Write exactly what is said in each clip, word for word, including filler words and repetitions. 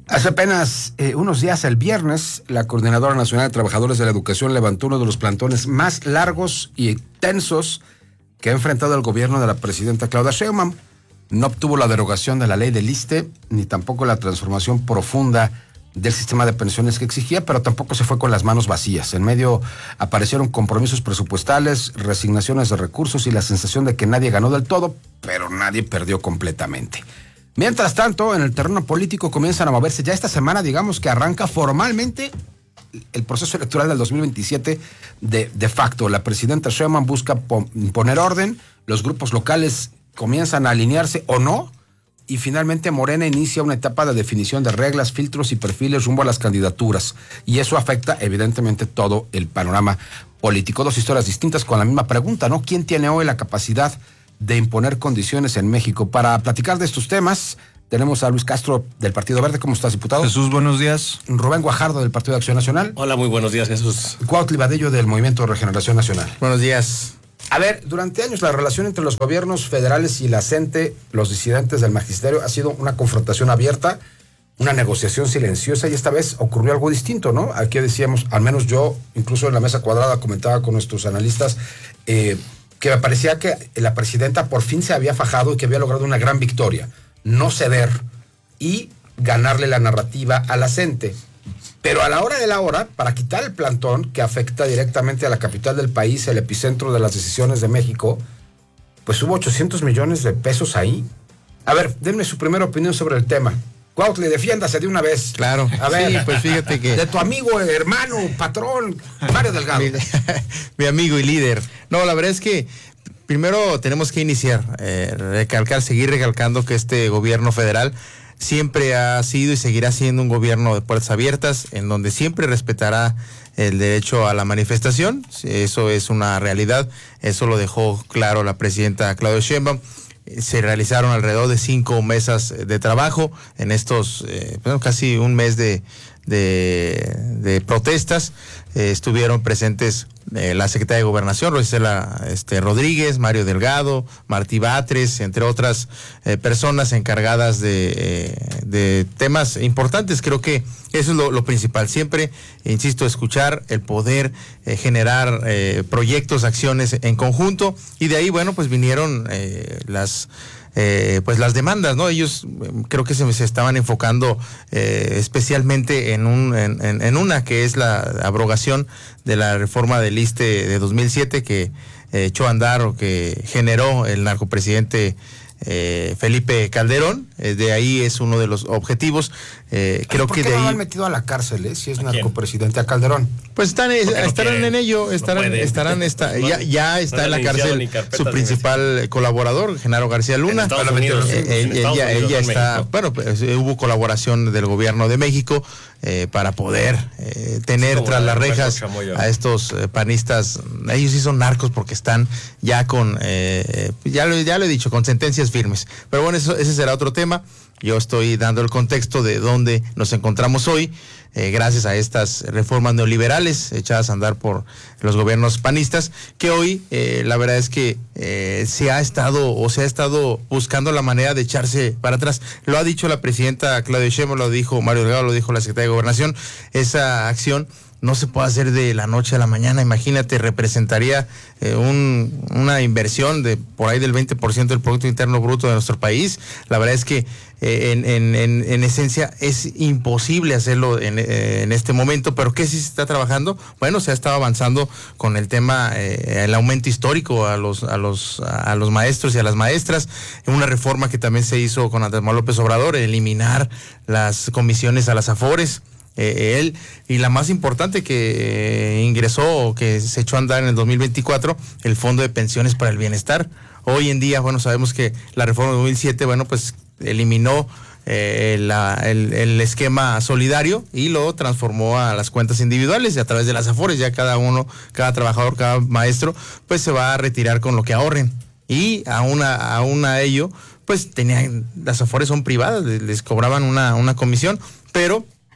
Hace apenas eh, unos días, el viernes, la Coordinadora Nacional de Trabajadores de la Educación levantó uno de los plantones más largos y tensos que ha enfrentado el gobierno de la presidenta Claudia Sheinbaum. No obtuvo la derogación de la ley del ISSSTE, ni tampoco la transformación profunda del sistema de pensiones que exigía, pero tampoco se fue con las manos vacías. En medio aparecieron compromisos presupuestales, resignaciones de recursos y la sensación de que nadie ganó del todo, pero nadie perdió completamente. Mientras tanto, en el terreno político comienzan a moverse. Ya esta semana, digamos que arranca formalmente el proceso electoral del dos mil veintisiete de, de facto. La presidenta Sheinbaum busca po- poner orden, los grupos locales comienzan a alinearse o no, y finalmente Morena inicia una etapa de definición de reglas, filtros y perfiles rumbo a las candidaturas. Y eso afecta evidentemente todo el panorama político. Dos historias distintas con la misma pregunta, ¿no? ¿Quién tiene hoy la capacidad de imponer condiciones en México? Para platicar de estos temas, tenemos a Luis Castro del Partido Verde. ¿Cómo estás, diputado? Jesús, buenos días. Rubén Guajardo del Partido de Acción Nacional. Hola, muy buenos días, Jesús. Cuautli Vadillo del Movimiento de Regeneración Nacional. Buenos días. A ver, durante años la relación entre los gobiernos federales y la CENTE, los disidentes del magisterio, ha sido una confrontación abierta, una negociación silenciosa, y esta vez ocurrió algo distinto, ¿no? Aquí decíamos, al menos yo, incluso en la mesa cuadrada, comentaba con nuestros analistas, eh, que me parecía que la presidenta por fin se había fajado y que había logrado una gran victoria, no ceder y ganarle la narrativa a la CENTE. Pero a la hora de la hora, para quitar el plantón que afecta directamente a la capital del país, el epicentro de las decisiones de México, pues hubo ochocientos millones de pesos ahí. A ver, denme su primera opinión sobre el tema. Cuautli, defiéndase de una vez. Claro. A ver, sí, pues fíjate que... de tu amigo, hermano, patrón, Mario Delgado. mi, mi amigo y líder. No, la verdad es que primero tenemos que iniciar, eh, recalcar, seguir recalcando que este gobierno federal siempre ha sido y seguirá siendo un gobierno de puertas abiertas, en donde siempre respetará el derecho a la manifestación. Eso es una realidad, eso lo dejó claro la presidenta Claudia Sheinbaum. Se realizaron alrededor de cinco mesas de trabajo en estos, eh, bueno, casi un mes de, de, de protestas. Eh, estuvieron presentes eh, la secretaria de Gobernación, Rosicela este, Rodríguez, Mario Delgado, Martí Batres, entre otras eh, personas encargadas de, eh, de temas importantes. Creo que eso es lo, lo principal. Siempre, insisto, escuchar, el poder eh, generar eh, proyectos, acciones en conjunto, y de ahí, bueno, pues vinieron eh, las... Eh, pues las demandas, ¿no? Ellos eh, creo que se, se estaban enfocando eh, especialmente en, un, en, en, en una que es la abrogación de la reforma del ISSSTE de dos mil siete que eh, echó a andar o que generó el narcopresidente eh, Felipe Calderón. Eh, de ahí es uno de los objetivos. Eh, creo ¿Por que qué de no ahí lo han metido a la cárcel, eh, si es ¿A narcopresidente a Calderón? pues están, es, no estarán quiere, en ello, estarán, no estarán esta, ya, ya está no en la han iniciado cárcel ni carpeta su de principal colaborador, Genaro García Luna. En Estados Unidos, Eh, eh, en Estados ella, Unidos, ella en está, México. bueno, pues, eh, hubo colaboración del gobierno de México eh, para poder eh, tener como tras la las de rejas Chamoyo. a estos eh, panistas. Ellos sí son narcos porque están ya con, eh, ya, lo, ya lo he dicho, con sentencias firmes. Pero bueno, eso, ese será otro tema. Yo estoy dando el contexto de dónde nos encontramos hoy, eh, gracias a estas reformas neoliberales echadas a andar por los gobiernos panistas, que hoy eh, la verdad es que eh, se ha estado o se ha estado buscando la manera de echarse para atrás. Lo ha dicho la presidenta Claudia Sheinbaum, lo dijo Mario Delgado, lo dijo la secretaria de Gobernación. Esa acción no se puede hacer de la noche a la mañana. Imagínate, representaría eh, un, una inversión de por ahí del veinte por ciento del Producto Interno Bruto de nuestro país. La verdad es que eh, en, en, en, en esencia es imposible hacerlo en, eh, en este momento, pero ¿qué sí se está trabajando? Bueno, se ha estado avanzando con el tema, eh, el aumento histórico a los, a los, a los maestros y a las maestras, una reforma que también se hizo con Andrés Manuel López Obrador, eliminar las comisiones a las AFORES. Eh, él, y la más importante que eh, ingresó o que se echó a andar en el dos mil veinticuatro, el Fondo de Pensiones para el Bienestar. Hoy en día, bueno, sabemos que la reforma de dos mil siete, bueno, pues eliminó eh, la, el, el esquema solidario y lo transformó a las cuentas individuales y a través de las AFORES. Ya cada uno, cada trabajador, cada maestro, pues se va a retirar con lo que ahorren. Y aún a, aún a ello, pues tenían, las AFORES son privadas, les, les cobraban una, una comisión, pero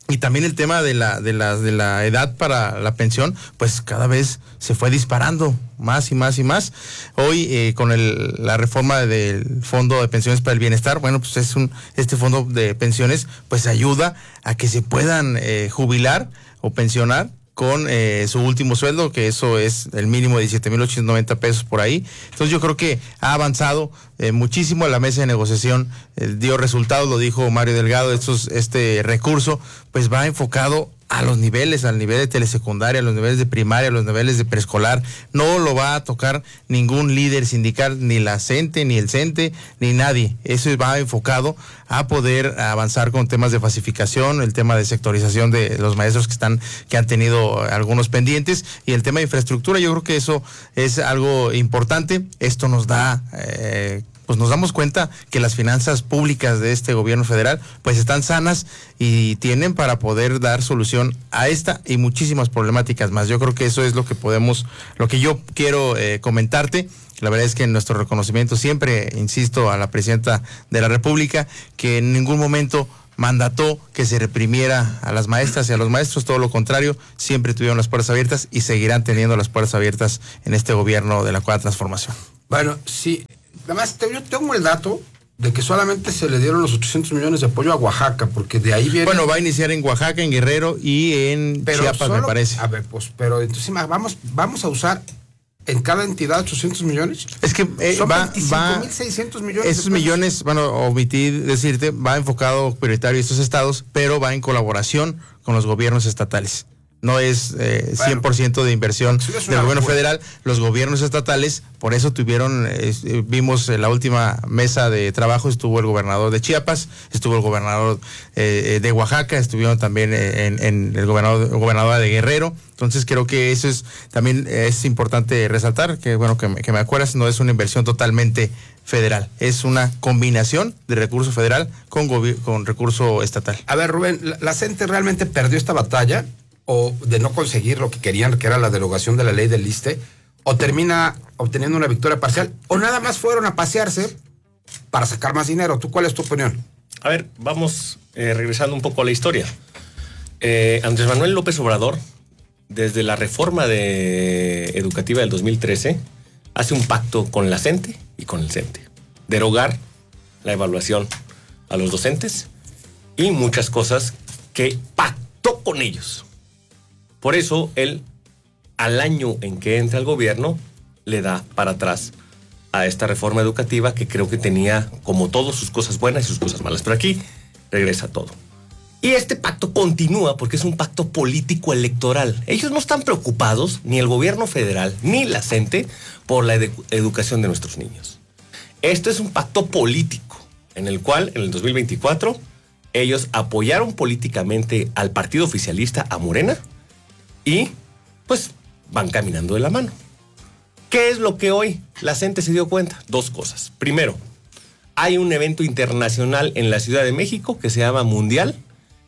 Y también el tema de la, de la, de la edad para la pensión, pues cada vez se fue disparando más y más y más. Hoy, eh, con el, la reforma del Fondo de Pensiones para el Bienestar, bueno, pues es un, este fondo de pensiones, pues ayuda a que se puedan eh, jubilar o pensionar con eh, su último sueldo, que eso es el mínimo de diecisiete mil ochocientos noventa pesos por ahí. Entonces yo creo que ha avanzado eh, muchísimo. La mesa de negociación eh, dio resultados, lo dijo Mario Delgado. Estos, este recurso pues va enfocado a los niveles, al nivel de telesecundaria, a los niveles de primaria, a los niveles de preescolar. No lo va a tocar ningún líder sindical, ni la CENTE, ni el CENTE, ni nadie. Eso va enfocado a poder avanzar con temas de pacificación, el tema de sectorización de los maestros que están, que han tenido algunos pendientes, y el tema de infraestructura. Yo creo que eso es algo importante. Esto nos da eh, pues nos damos cuenta que las finanzas públicas de este gobierno federal pues están sanas y tienen para poder dar solución a esta y muchísimas problemáticas más. Yo creo que eso es lo que podemos, lo que yo quiero eh, comentarte. La verdad es que en nuestro reconocimiento siempre, insisto, a la presidenta de la República, que en ningún momento mandató que se reprimiera a las maestras y a los maestros, todo lo contrario, siempre tuvieron las puertas abiertas y seguirán teniendo las puertas abiertas en este gobierno de la Cuarta Transformación. Bueno, sí. Además, yo tengo el dato de que solamente se le dieron los ochocientos millones de apoyo a Oaxaca, porque de ahí viene... Bueno, va a iniciar en Oaxaca, en Guerrero y en pero Chiapas, solo, me parece. A ver, pues, pero entonces vamos, vamos a usar en cada entidad ochocientos millones. Es que eh, son va... veinticinco mil seiscientos millones. Esos millones, bueno, omití decirte, va enfocado prioritario a estos estados, pero va en colaboración con los gobiernos estatales. No es eh, bueno, cien por ciento de inversión sí, del gobierno locura. federal. Los gobiernos estatales, por eso tuvieron, eh, vimos en la última mesa de trabajo, estuvo el gobernador de Chiapas, estuvo el gobernador eh, de Oaxaca, estuvieron también en, en el gobernador, gobernador de Guerrero. Entonces creo que eso es también es importante resaltar, que bueno, que me, que me acuerdas, no es una inversión totalmente federal, es una combinación de recurso federal con, con recurso estatal. A ver, Rubén, ¿la, la CENTE realmente perdió esta batalla? O de no conseguir lo que querían, que era la derogación de la ley del ISSSTE, o termina obteniendo una victoria parcial, o nada más fueron a pasearse para sacar más dinero. ¿Tú cuál es tu opinión? A ver, vamos eh, regresando un poco a la historia. Eh, Andrés Manuel López Obrador, desde la reforma de educativa del dos mil trece, hace un pacto con la CENTE y con el CENTE. Derogar la evaluación a los docentes y muchas cosas que pactó con ellos. Por eso, él, al año en que entra al gobierno, le da para atrás a esta reforma educativa que creo que tenía, como todo, sus cosas buenas y sus cosas malas. Pero aquí regresa todo. Y este pacto continúa porque es un pacto político electoral. Ellos no están preocupados, ni el gobierno federal, ni la CENTE, por la edu- educación de nuestros niños. Esto es un pacto político, en el cual, en el dos mil veinticuatro, ellos apoyaron políticamente al partido oficialista, a Morena, y, pues, van caminando de la mano. ¿Qué es lo que hoy la CENTE se dio cuenta? Dos cosas. Primero, hay un evento internacional en la Ciudad de México que se llama Mundial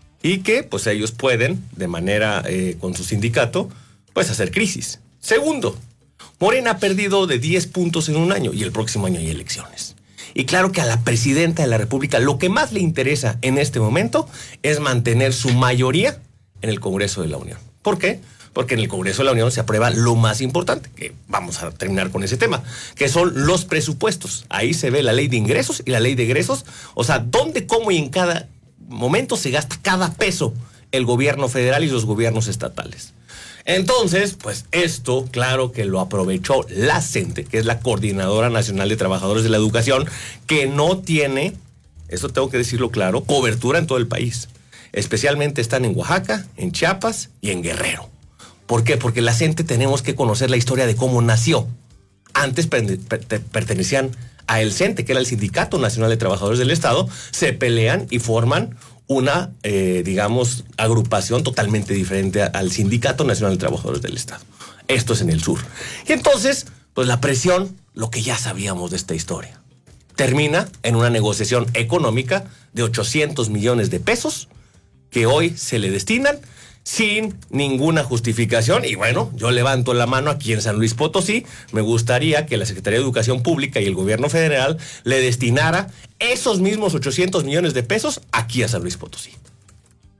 y que, pues, ellos pueden, de manera eh, con su sindicato, pues, hacer crisis. Segundo, Morena ha perdido de diez puntos en un año y el próximo año hay elecciones. Y claro que a la presidenta de la República lo que más le interesa en este momento es mantener su mayoría en el Congreso de la Unión. ¿Por qué? Porque en el Congreso de la Unión se aprueba lo más importante, que vamos a terminar con ese tema, que son los presupuestos. Ahí se ve la ley de ingresos y la ley de egresos, o sea, dónde, cómo y en cada momento se gasta cada peso el gobierno federal y los gobiernos estatales. Entonces, pues esto, claro que lo aprovechó la CENTE, que es la Coordinadora Nacional de Trabajadores de la Educación, que no tiene, eso tengo que decirlo claro, cobertura en todo el país. Especialmente están en Oaxaca, en Chiapas y en Guerrero. ¿Por qué? Porque la CENTE tenemos que conocer la historia de cómo nació. Antes per- per- pertenecían a el CENTE, que era el Sindicato Nacional de Trabajadores del Estado, se pelean y forman una, eh, digamos, agrupación totalmente diferente a, al Sindicato Nacional de Trabajadores del Estado. Esto es en el sur. Y entonces, pues la presión, lo que ya sabíamos de esta historia, termina en una negociación económica de ochocientos millones de pesos, que hoy se le destinan sin ninguna justificación. Y bueno, yo levanto la mano aquí en San Luis Potosí. Me gustaría que la Secretaría de Educación Pública y el gobierno federal le destinara esos mismos ochocientos millones de pesos aquí a San Luis Potosí.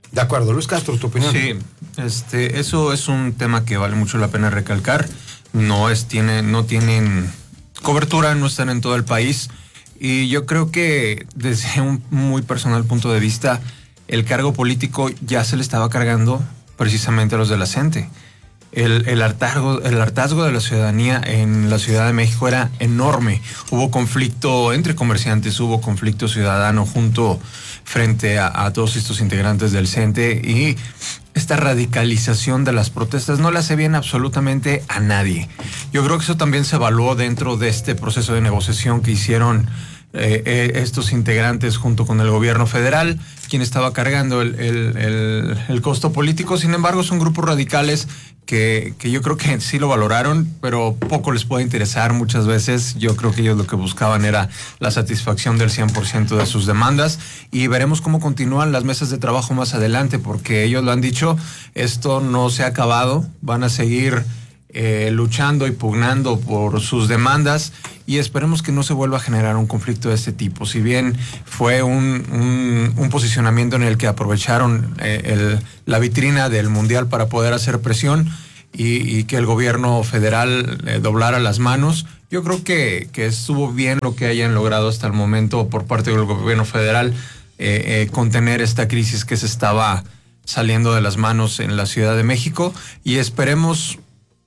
De acuerdo. Luis Castro, tu opinión. Sí, este, eso es un tema que vale mucho la pena recalcar. No es, tiene, no tienen cobertura, no están en todo el país. Y yo creo que desde un muy personal punto de vista, el cargo político ya se le estaba cargando precisamente a los de la CENTE. El, el, hartazgo, el hartazgo de la ciudadanía en la Ciudad de México era enorme. Hubo conflicto entre comerciantes, hubo conflicto ciudadano junto frente a, a todos estos integrantes del CENTE, y esta radicalización de las protestas no le hace bien absolutamente a nadie. Yo creo que eso también se evaluó dentro de este proceso de negociación que hicieron eh, eh, estos integrantes junto con el gobierno federal, quien estaba cargando el, el, el, el costo político. Sin embargo, son grupos radicales que, que yo creo que sí lo valoraron, pero poco les puede interesar muchas veces. Yo creo que ellos lo que buscaban era la satisfacción del cien por ciento de sus demandas, y veremos cómo continúan las mesas de trabajo más adelante, porque ellos lo han dicho, esto no se ha acabado, van a seguir eh, luchando y pugnando por sus demandas, y esperemos que no se vuelva a generar un conflicto de este tipo. Si bien fue un, un, un posicionamiento en el que aprovecharon eh, el, la vitrina del Mundial para poder hacer presión y, y que el gobierno federal eh, doblara las manos, yo creo que, que estuvo bien lo que hayan logrado hasta el momento por parte del gobierno federal, eh, eh, contener esta crisis que se estaba saliendo de las manos en la Ciudad de México, y esperemos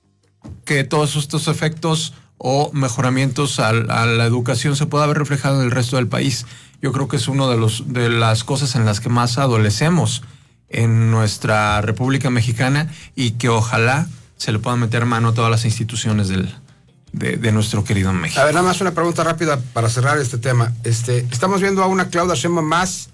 que todos estos efectos o mejoramientos a, a la educación se pueda ver reflejado en el resto del país. Yo creo que es una de, los, de las cosas en las que más adolecemos en nuestra República Mexicana, y que ojalá se le puedan meter mano a todas las instituciones del, de, de nuestro querido México. A ver, nada más una pregunta rápida para cerrar este tema. Este, ¿estamos viendo a una Claudia Sheinbaum más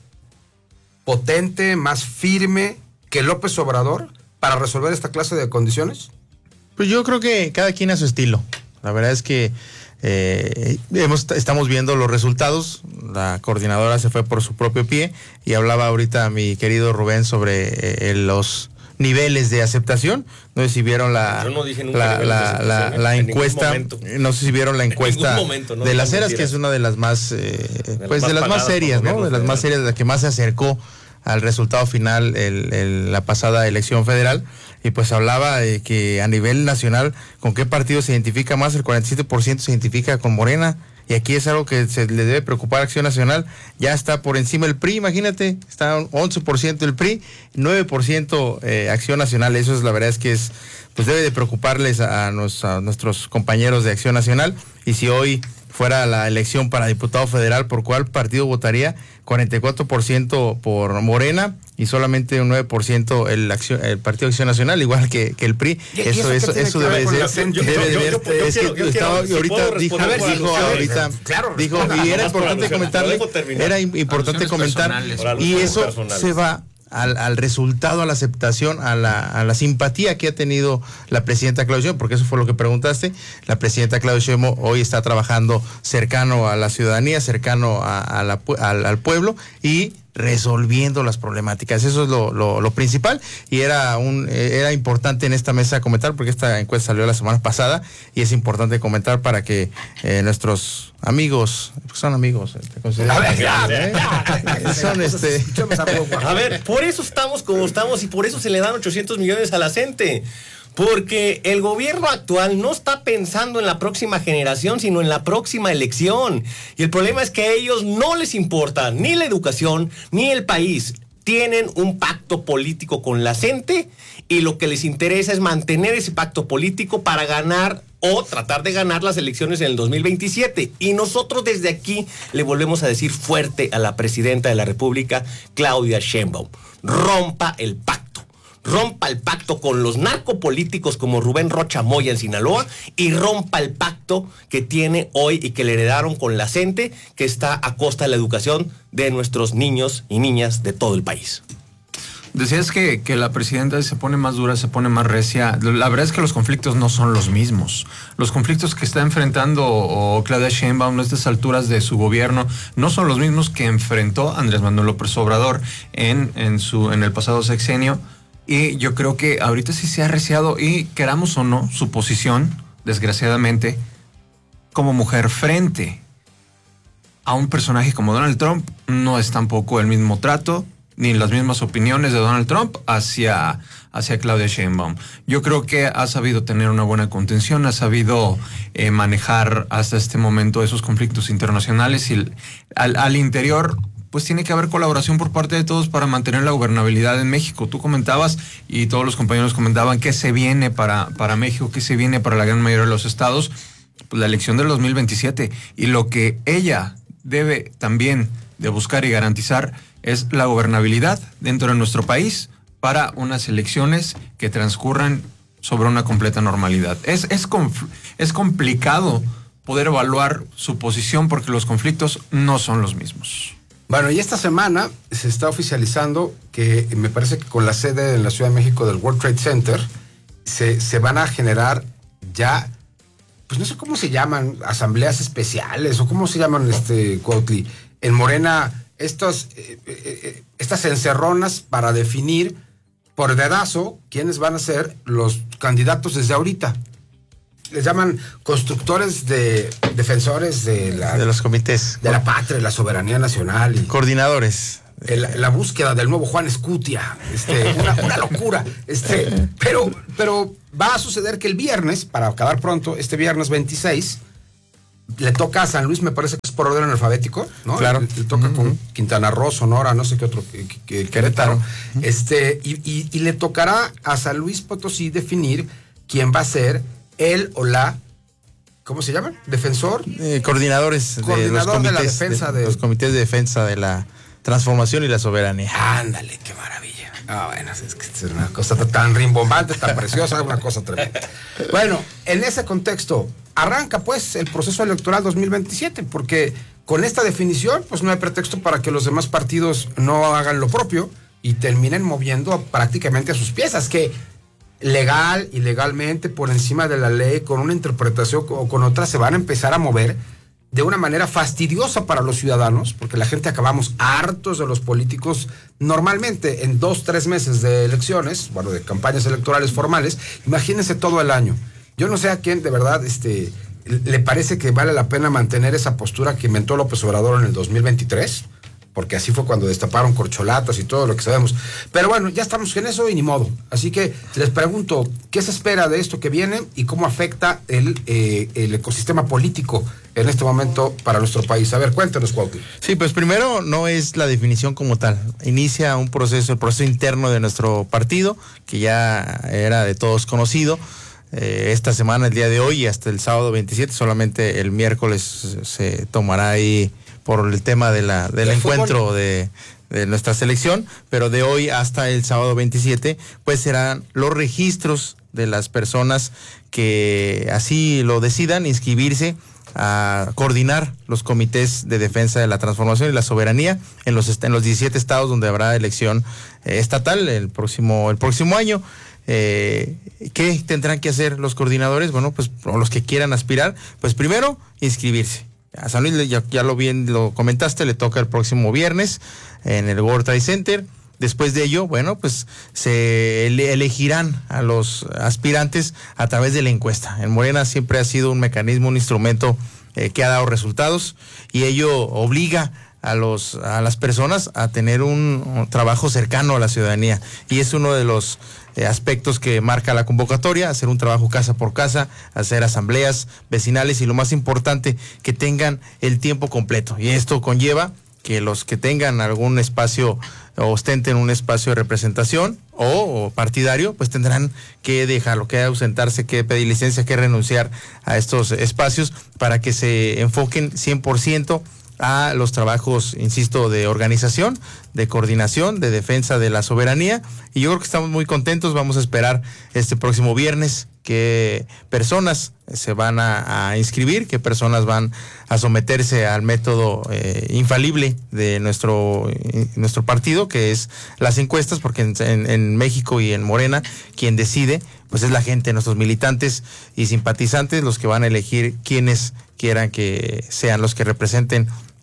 potente, más firme que López Obrador para resolver esta clase de condiciones? Pues yo creo que cada quien a su estilo. La verdad es que eh, hemos, estamos viendo los resultados. La coordinadora se fue por su propio pie, y hablaba ahorita mi querido Rubén sobre eh, los niveles de aceptación. No sé si vieron la, Yo no dije nunca la, niveles la, de la, aceptación, la en ningún encuesta. momento. No sé si vieron la encuesta momento, no de las digan Heras, que es una de las más, eh, de pues las de más las más serias, ¿no? De las más serias, de las que más se acercó al resultado final el, el, la pasada elección federal. Y pues hablaba de que a nivel nacional, ¿con qué partido se identifica más? El cuarenta y siete por ciento se identifica con Morena. Y aquí es algo que se le debe preocupar a Acción Nacional. Ya está por encima el P R I, imagínate. Está once por ciento el P R I, nueve por ciento eh, Acción Nacional. Eso es, la verdad es que es, pues debe de preocuparles a, a, nos, a nuestros compañeros de Acción Nacional. Y si hoy fuera la elección para diputado federal, ¿por cuál partido votaría? cuarenta y cuatro por ciento por Morena y solamente un nueve por ciento el, acción, el Partido Acción Nacional, igual que, que el P R I. Eso, eso, eso debe de ser. Ahorita dijo, dijo ahorita, claro, dijo, y era importante comentarle, era importante comentar, y eso se va Al, al resultado, a la aceptación, a la, a la simpatía que ha tenido la presidenta Claudia Sheinbaum, porque eso fue lo que preguntaste. La presidenta Claudia Sheinbaum hoy está trabajando cercano a la ciudadanía, cercano a, a la, al, al pueblo, y resolviendo las problemáticas. Eso es lo, lo, lo principal, y era un era importante en esta mesa comentar, porque esta encuesta salió la semana pasada, y es importante comentar para que eh, nuestros amigos, son amigos, ¿te consideras? A ver, ya, ¿eh? ya, son este a ver, por eso estamos como estamos, y por eso se le dan ochocientos millones a la CENTE. Porque el gobierno actual no está pensando en la próxima generación, sino en la próxima elección. Y el problema es que a ellos no les importa ni la educación ni el país. Tienen un pacto político con la CENTE, y lo que les interesa es mantener ese pacto político para ganar o tratar de ganar las elecciones en el dos mil veintisiete. Y nosotros desde aquí le volvemos a decir fuerte a la presidenta de la República, Claudia Sheinbaum: rompa el pacto. Rompa el pacto con los narcopolíticos como Rubén Rocha Moya en Sinaloa, y rompa el pacto que tiene hoy y que le heredaron con la CENTE, que está a costa de la educación de nuestros niños y niñas de todo el país. Decías que, que la presidenta se pone más dura, se pone más recia. La verdad es que los conflictos no son los mismos. Los conflictos que está enfrentando o Claudia Sheinbaum a estas alturas de su gobierno no son los mismos que enfrentó Andrés Manuel López Obrador en, en, su, en el pasado sexenio. Y yo creo que ahorita sí se ha arreciado, y queramos o no, su posición, desgraciadamente, como mujer frente a un personaje como Donald Trump, no es tampoco el mismo trato. ni las mismas opiniones de Donald Trump hacia, hacia Claudia Sheinbaum. Yo creo que ha sabido tener una buena contención, ha sabido eh, manejar hasta este momento esos conflictos internacionales y al, al interior pues tiene que haber colaboración por parte de todos para mantener la gobernabilidad en México. Tú comentabas y todos los compañeros comentaban qué se viene para, para México, qué se viene para la gran mayoría de los estados, pues la elección del dos mil veintisiete, y lo que ella debe también de buscar y garantizar es la gobernabilidad dentro de nuestro país para unas elecciones que transcurran sobre una completa normalidad. Es, es, conf- es complicado poder evaluar su posición porque los conflictos no son los mismos. Bueno, y esta semana se está oficializando que me parece que con la sede en la Ciudad de México del World Trade Center se, se van a generar ya, pues no sé cómo se llaman, asambleas especiales o cómo se llaman, este, Cuautli, en Morena, estos, eh, eh, estas encerronas para definir por dedazo quiénes van a ser los candidatos desde ahorita. Les llaman constructores de defensores de la de los comités de la patria, la soberanía nacional y coordinadores. el, la búsqueda del nuevo Juan Escutia, este, una, una locura, este, pero, pero va a suceder que el viernes, para acabar pronto, este viernes veintiséis, le toca a San Luis, me parece que es por orden alfabético, ¿no? Claro. Le, le toca uh-huh. con Quintana Roo, Sonora, no sé qué otro, que, que, Querétaro, uh-huh. este, y, y, y le tocará a San Luis Potosí definir quién va a ser él o la, ¿cómo se llaman? ¿Defensor? Eh, coordinadores Coordinador de los comités de la defensa de, de los comités de defensa de la transformación y la soberanía. Ándale, qué maravilla. Ah, bueno, es que es una cosa tan rimbombante, tan preciosa, una cosa tremenda. Bueno, en ese contexto, arranca pues el proceso electoral dos mil veintisiete, porque con esta definición, pues no hay pretexto para que los demás partidos no hagan lo propio y terminen moviendo prácticamente a sus piezas, que legal, ilegalmente, por encima de la ley, con una interpretación o con otra, se van a empezar a mover de una manera fastidiosa para los ciudadanos, porque la gente acabamos hartos de los políticos. Normalmente en dos, tres meses de elecciones, bueno, de campañas electorales formales, imagínense todo el año. Yo no sé a quién de verdad este, le parece que vale la pena mantener esa postura que inventó López Obrador en el dos mil veintitrés, porque así fue cuando destaparon corcholatas y todo lo que sabemos. Pero bueno, ya estamos en eso y ni modo. Así que les pregunto, ¿qué se espera de esto que viene y cómo afecta el, eh, el ecosistema político en este momento para nuestro país? A ver, cuéntanos, Cuauhtémoc. Sí, pues primero no es la definición como tal. Inicia un proceso, el proceso interno de nuestro partido, que ya era de todos conocido. Eh, esta semana, el día de hoy y hasta el sábado veintisiete, solamente el miércoles se tomará ahí por el tema de la, del encuentro de, de nuestra selección, pero de hoy hasta el sábado veintisiete, pues serán los registros de las personas que así lo decidan inscribirse a coordinar los comités de defensa de la transformación y la soberanía en los, en los diecisiete estados donde habrá elección eh, estatal el próximo, el próximo año. Eh, ¿Qué tendrán que hacer los coordinadores? Bueno, pues o los que quieran aspirar, pues primero inscribirse. A San Luis, ya, ya lo bien lo comentaste, le toca el próximo viernes en el World Trade Center. Después de ello, bueno, pues se ele- elegirán a los aspirantes a través de la encuesta. En Morena siempre ha sido un mecanismo, un instrumento eh, que ha dado resultados, y ello obliga a los a las personas a tener un, un trabajo cercano a la ciudadanía, y es uno de los eh, aspectos que marca la convocatoria: hacer un trabajo casa por casa, hacer asambleas vecinales y, lo más importante, que tengan el tiempo completo. Y esto conlleva que los que tengan algún espacio o ostenten un espacio de representación o, o partidario, pues tendrán que dejarlo, que ausentarse, que pedir licencia, que renunciar a estos espacios para que se enfoquen cien por ciento a los trabajos, insisto, de organización, de coordinación, de defensa de la soberanía. Y yo creo que estamos muy contentos. Vamos a esperar este próximo viernes qué personas se van a, a inscribir, qué personas van a someterse al método eh, infalible de nuestro, eh, nuestro partido, que es las encuestas, porque en, en, en México y en Morena quien decide pues es la gente, nuestros militantes y simpatizantes, los que van a elegir quienes quieran que sean los que representen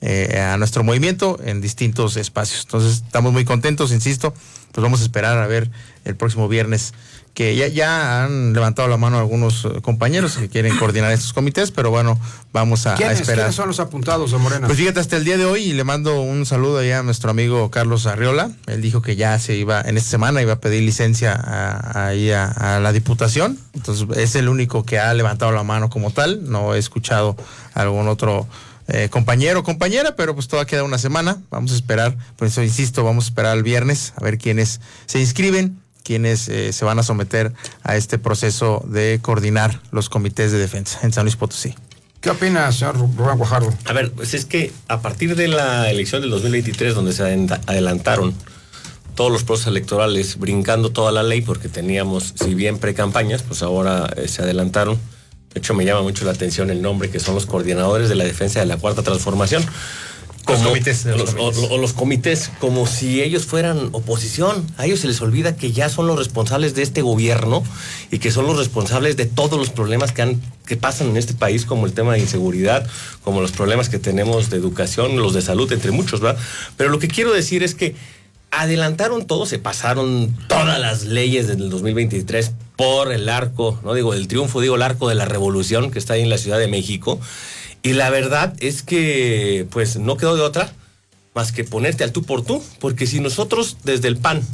eh, a nuestro movimiento en distintos espacios. Entonces estamos muy contentos, insisto, pues vamos a esperar a ver el próximo viernes, que ya, ya han levantado la mano algunos compañeros que quieren coordinar estos comités, pero bueno, vamos a, a esperar. ¿Quiénes son los apuntados de Morena? Pues fíjate, hasta el día de hoy, y le mando un saludo allá a nuestro amigo Carlos Arriola. Él dijo que ya se iba, en esta semana iba a pedir licencia a, ahí a, a la Diputación, entonces es el único que ha levantado la mano como tal. No he escuchado a algún otro eh, compañero o compañera, pero pues todavía queda una semana, vamos a esperar, por eso insisto, vamos a esperar el viernes a ver quiénes se inscriben, quienes eh, se van a someter a este proceso de coordinar los comités de defensa en San Luis Potosí. ¿Qué opina, señor Rubén Guajardo? A ver, pues es que a partir de la elección del dos mil veintitrés, donde se adelantaron todos los procesos electorales, brincando toda la ley, porque teníamos, si bien pre-campañas, pues ahora eh, se adelantaron. De hecho, me llama mucho la atención el nombre, que son los coordinadores de la defensa de la Cuarta Transformación. Como, los comités, los, los comités. O, o los comités, como si ellos fueran oposición. A ellos se les olvida que ya son los responsables de este gobierno y que son los responsables de todos los problemas que, han, que pasan en este país, como el tema de inseguridad, como los problemas que tenemos de educación, los de salud, entre muchos, ¿verdad? Pero lo que quiero decir es que adelantaron todo, se pasaron todas las leyes del dos mil veintitrés por el arco, no digo del triunfo, digo el arco de la revolución que está ahí en la Ciudad de México. Y la verdad es que pues no quedó de otra más que ponerte al tú por tú, porque si nosotros desde el P A N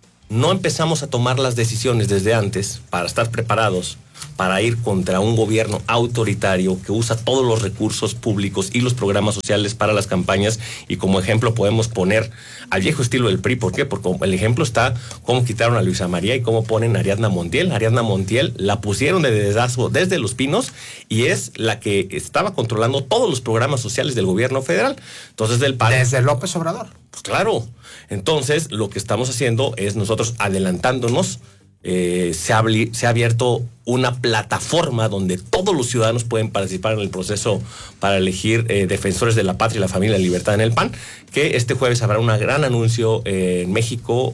no empezamos a tomar las decisiones desde antes para estar preparados para ir contra un gobierno autoritario que usa todos los recursos públicos y los programas sociales para las campañas, y como ejemplo podemos poner al viejo estilo del P R I. ¿Por qué? Porque el ejemplo está cómo quitaron a Luisa María y cómo ponen a Ariadna Montiel. Ariadna Montiel la pusieron de dedazo desde Los Pinos y es la que estaba controlando todos los programas sociales del gobierno federal. Entonces del P A N... Desde López Obrador. Pues claro. Entonces lo que estamos haciendo es nosotros adelantándonos. Eh, se, ha, se ha abierto una plataforma donde todos los ciudadanos pueden participar en el proceso para elegir eh, defensores de la patria y la familia y la libertad en el P A N, que este jueves habrá un gran anuncio eh, en México,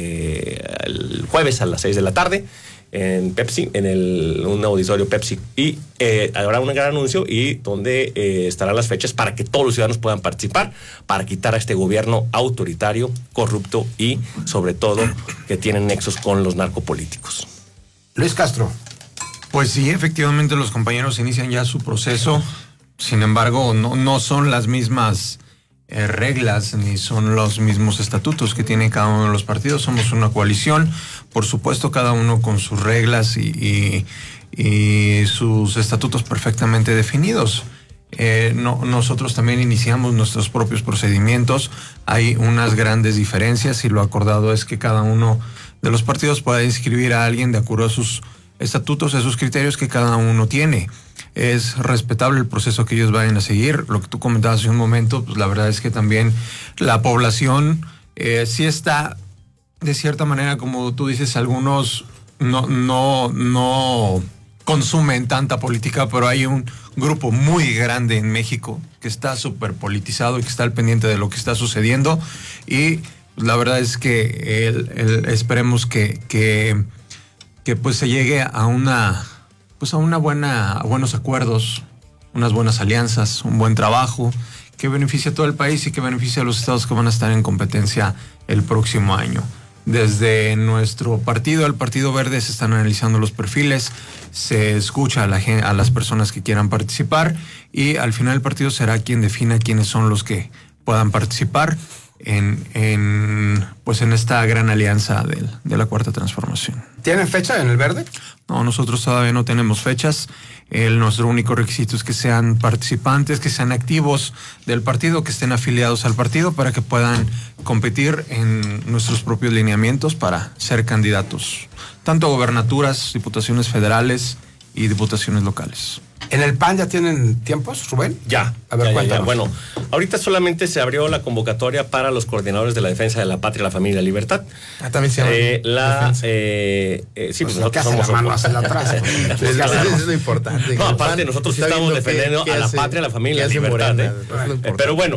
eh, el jueves a las seis de la tarde en Pepsi, en el, un auditorio Pepsi, y eh, habrá un gran anuncio y donde eh, estarán las fechas para que todos los ciudadanos puedan participar, para quitar a este gobierno autoritario, corrupto y sobre todo que tiene nexos con los narcopolíticos. Luis Castro. Pues sí, efectivamente los compañeros inician ya su proceso, sin embargo no, no son las mismas eh, reglas ni son los mismos estatutos que tiene cada uno de los partidos. Somos una coalición, por supuesto cada uno con sus reglas y, y, y sus estatutos perfectamente definidos. Eh, no, nosotros también iniciamos nuestros propios procedimientos. Hay unas grandes diferencias y lo acordado es que cada uno de los partidos pueda inscribir a alguien de acuerdo a sus estatutos, a sus criterios que cada uno tiene. Es respetable el proceso que ellos vayan a seguir. Lo que tú comentabas hace un momento, pues la verdad es que también la población eh, sí está, de cierta manera, como tú dices, algunos no, no, no consumen tanta política, pero hay un grupo muy grande en México que está súper politizado y que está al pendiente de lo que está sucediendo, y pues, la verdad es que el, el, esperemos que, que, que pues se llegue a una pues a una buena, a buenos acuerdos, unas buenas alianzas, un buen trabajo que beneficie a todo el país y que beneficie a los estados que van a estar en competencia el próximo año. Desde nuestro partido, el Partido Verde, se están analizando los perfiles, se escucha a, la, a las personas que quieran participar y al final el partido será quien defina quiénes son los que puedan participar en, en, pues en esta gran alianza de, de la Cuarta Transformación. ¿Tienen fecha en el Verde? No, nosotros todavía no tenemos fechas. El, nuestro único requisito es que sean participantes, que sean activos del partido, que estén afiliados al partido para que puedan competir en nuestros propios lineamientos para ser candidatos, tanto a gobernaturas, diputaciones federales y diputaciones locales. ¿En el P A N ya tienen tiempos, Rubén? Ya. A ver, ya, cuéntanos. ya, ya. Bueno, ahorita solamente se abrió la convocatoria para los coordinadores de la defensa de la patria, la familia y la libertad. Ah, también se llama eh, la eh, eh, Sí, pues, pues nosotros somos... somos... La mano hacia atrás. Eso es lo importante. No, aparte nosotros sí estamos defendiendo a la patria, la familia y la libertad. ¿eh? Eh, pero bueno,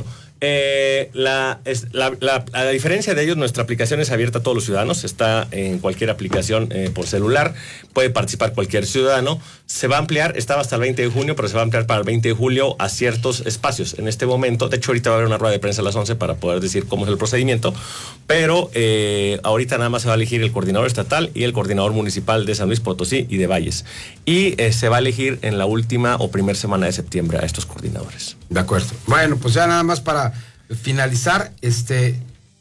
Eh, la, es, la, la, a diferencia de ellos, nuestra aplicación es abierta a todos los ciudadanos, está en cualquier aplicación eh, por celular, puede participar cualquier ciudadano. Se va a ampliar, estaba hasta el veinte de junio, pero se va a ampliar para el veinte de julio a ciertos espacios. En este momento, de hecho ahorita va a haber una rueda de prensa a las once para poder decir cómo es el procedimiento, pero eh, ahorita nada más se va a elegir el coordinador estatal y el coordinador municipal de San Luis Potosí y de Valles. Y eh, se va a elegir en la última o primera semana de septiembre a estos coordinadores. De acuerdo. Bueno, pues ya nada más para finalizar, este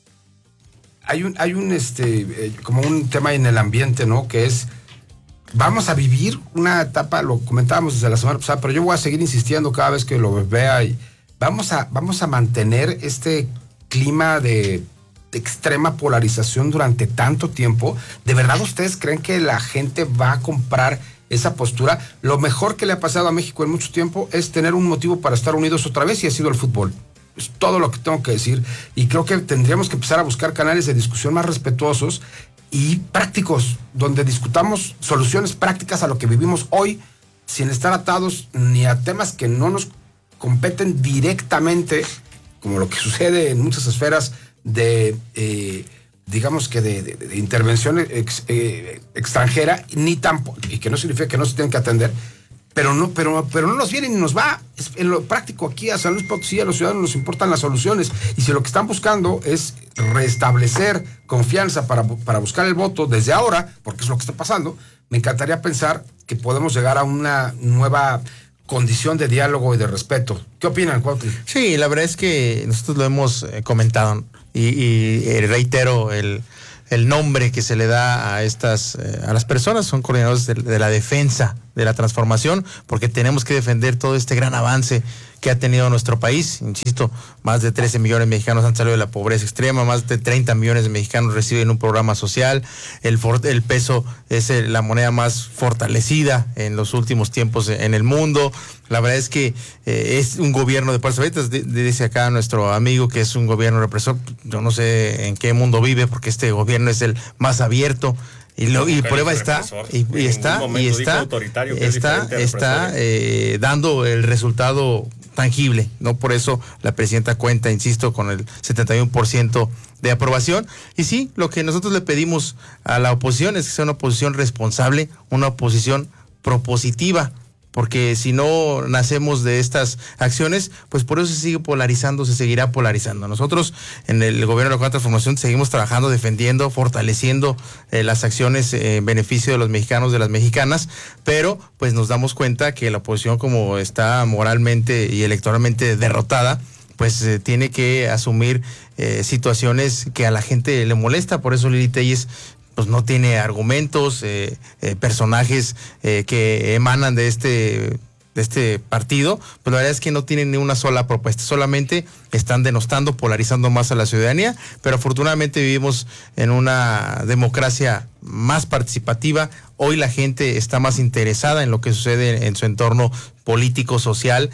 hay un, hay un este eh, como un tema en el ambiente, ¿no? Que es, vamos a vivir una etapa, lo comentábamos desde la semana pasada, pero yo voy a seguir insistiendo cada vez que lo vea, y vamos a, vamos a mantener este clima de, de extrema polarización durante tanto tiempo. ¿De verdad ustedes creen que la gente va a comprar esa postura? Lo mejor que le ha pasado a México en mucho tiempo es tener un motivo para estar unidos otra vez, y ha sido el fútbol. Es todo lo que tengo que decir, y creo que tendríamos que empezar a buscar canales de discusión más respetuosos y prácticos, donde discutamos soluciones prácticas a lo que vivimos hoy, sin estar atados ni a temas que no nos competen directamente, como lo que sucede en muchas esferas de, eh, digamos que de, de, de intervención ex, eh, extranjera, ni tampoco, y que no significa que no se tengan que atender, pero no, pero, pero no nos viene ni nos va. Es, en lo práctico, aquí a San Luis Potosí, a los ciudadanos nos importan las soluciones, y si lo que están buscando es restablecer confianza para, para buscar el voto desde ahora, porque es lo que está pasando, me encantaría pensar que podemos llegar a una nueva condición de diálogo y de respeto. ¿Qué opinan, Cuautli? Sí, la verdad es que nosotros lo hemos eh, comentado, y, y eh, reitero el, el nombre que se le da a estas eh, a las personas, son coordinadores de, de la defensa de la transformación, porque tenemos que defender todo este gran avance que ha tenido nuestro país. Insisto, más de trece millones de mexicanos han salido de la pobreza extrema, más de treinta millones de mexicanos reciben un programa social, el, for, el peso es el, la moneda más fortalecida en los últimos tiempos en el mundo. La verdad es que eh, es un gobierno de puertas abiertas. Dice acá nuestro amigo que es un gobierno represor. Yo no sé en qué mundo vive, porque este gobierno es el más abierto. Y, lo, y prueba está y, y está y está está está eh, dando el resultado tangible, no por eso la presidenta cuenta, insisto, con el setenta y uno por ciento de aprobación. Y sí, lo que nosotros le pedimos a la oposición es que sea una oposición responsable, una oposición propositiva, porque si no nacemos de estas acciones, pues por eso se sigue polarizando, se seguirá polarizando. Nosotros en el gobierno de la Cuarta Transformación seguimos trabajando, defendiendo, fortaleciendo eh, las acciones en beneficio de los mexicanos, de las mexicanas, pero pues nos damos cuenta que la oposición, como está moralmente y electoralmente derrotada, pues eh, tiene que asumir eh, situaciones que a la gente le molesta. Por eso Lili Telles pues no tiene argumentos, eh, eh, personajes eh, que emanan de este de este partido, pues la verdad es que no tienen ni una sola propuesta, solamente están denostando, polarizando más a la ciudadanía, pero afortunadamente vivimos en una democracia más participativa. Hoy la gente está más interesada en lo que sucede en su entorno político, social,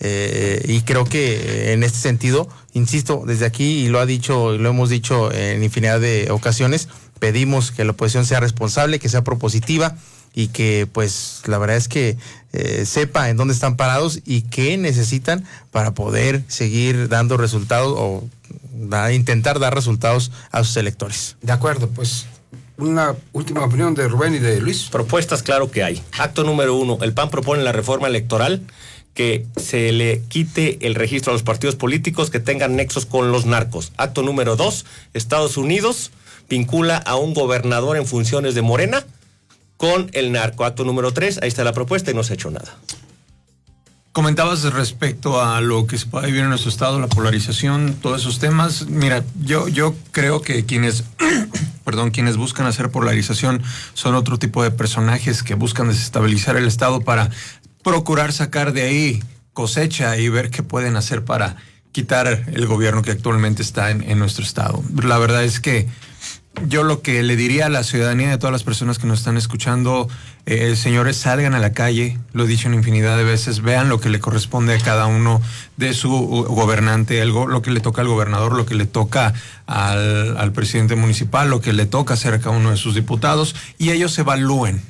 eh, y creo que en este sentido, insisto, desde aquí, y lo ha dicho, y lo hemos dicho en infinidad de ocasiones, pedimos que la oposición sea responsable, que sea propositiva, y que pues la verdad es que eh, sepa en dónde están parados y qué necesitan para poder seguir dando resultados o da, intentar dar resultados a sus electores. De acuerdo, pues una última opinión de Rubén y de Luis. Propuestas, claro que hay. Acto número uno, el P A N propone la reforma electoral que se le quite el registro a los partidos políticos que tengan nexos con los narcos. Acto número dos, Estados Unidos vincula a un gobernador en funciones de Morena con el narco. Acto número tres, ahí está la propuesta y no se ha hecho nada. Comentabas respecto a lo que se puede vivir en nuestro estado, la polarización, todos esos temas. Mira, yo, yo creo que quienes, perdón, quienes buscan hacer polarización son otro tipo de personajes que buscan desestabilizar el estado para procurar sacar de ahí cosecha y ver qué pueden hacer para quitar el gobierno que actualmente está en, en nuestro estado. La verdad es que yo lo que le diría a la ciudadanía, de todas las personas que nos están escuchando, eh, señores, salgan a la calle, lo he dicho en infinidad de veces, vean lo que le corresponde a cada uno de su gobernante, algo, lo que le toca al gobernador, lo que le toca al, al presidente municipal, lo que le toca hacer a cada uno de sus diputados, y ellos evalúen.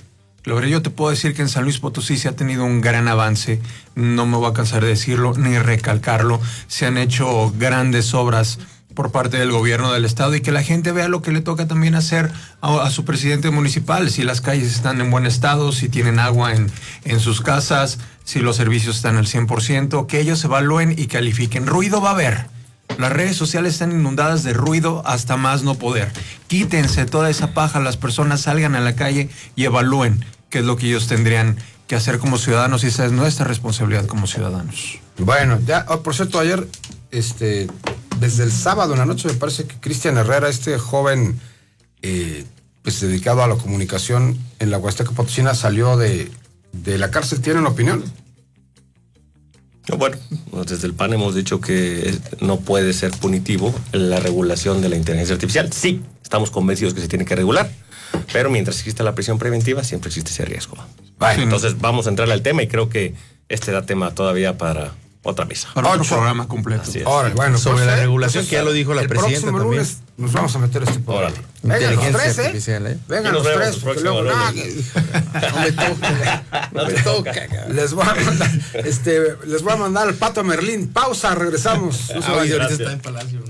La verdad, yo te puedo decir que en San Luis Potosí se ha tenido un gran avance, no me voy a cansar de decirlo ni recalcarlo. Se han hecho grandes obras por parte del gobierno del estado y que la gente vea lo que le toca también hacer a, a su presidente municipal, si las calles están en buen estado, si tienen agua en, en sus casas, si los servicios están al cien por ciento, que ellos evalúen y califiquen. Ruido va a haber. Las redes sociales están inundadas de ruido hasta más no poder. Quítense toda esa paja, las personas salgan a la calle y evalúen qué es lo que ellos tendrían que hacer como ciudadanos, y esa es nuestra responsabilidad como ciudadanos. Bueno, ya, oh, por cierto, ayer, este, desde el sábado en la noche, me parece que Cristian Herrera, este joven eh, pues dedicado a la comunicación en la Huasteca Potosina, salió de, de la cárcel. ¿Tienen opinión? Bueno, desde el P A N hemos dicho que no puede ser punitivo la regulación de la inteligencia artificial. Sí, estamos convencidos que se tiene que regular, pero mientras exista la prisión preventiva, siempre existe ese riesgo. Vale, entonces vamos a entrarle al tema y creo que este da tema todavía para otra mesa. Para otro programa completo. Ahora, bueno, sobre pues, la eh, regulación pues, que ya lo dijo la el presidenta próximo también. Lunes nos vamos a meter este programa. Vengan los tres, ¿eh? ¿eh? Vengan los tres, porque luego no, no me toca, no me toca. Les voy a mandar, este, les voy a mandar al Pato Merlín. Pausa, regresamos. No ah, ahorita está en Palacio.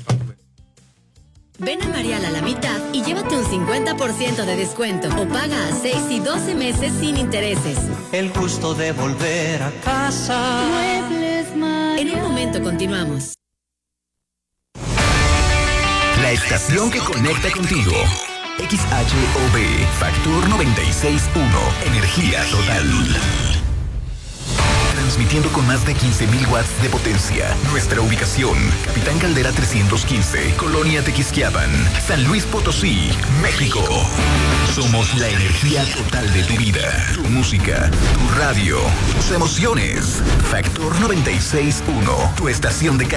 Ven a Marial a la mitad y llévate un cincuenta por ciento de descuento o paga a seis y doce meses sin intereses. El gusto de volver a casa. Muebles Marial. En un momento continuamos. La estación que conecta contigo. X H O B, Factor noventa y seis punto uno, energía total. Transmitiendo con más de quince mil watts de potencia. Nuestra ubicación, Capitán Caldera trescientos quince, Colonia Tequisquiapan, San Luis Potosí, México. Somos la energía total de tu vida, tu música, tu radio, tus emociones. Factor noventa y seis punto uno, tu estación de